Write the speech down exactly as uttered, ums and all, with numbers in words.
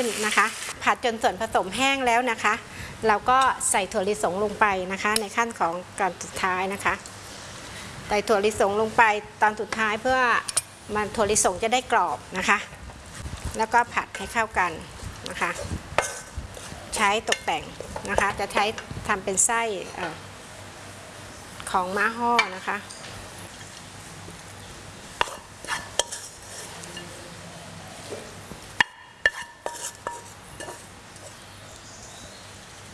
นนะคะผัดจนส่วนผสมแห้งแล้วนะคะเราก็ใส่ถั่วลิสงลงไปนะคะในขั้นของการสุดท้ายนะคะใส่ถั่วลิสงลงไปตอนสุดท้ายเพื่อมันถั่วลิสงจะได้กรอบนะคะแล้วก็ผัดให้เข้ากันนะคะใช้ตกแต่งนะคะจะใช้ทำเป็นไส้ของม้าห่อนะคะ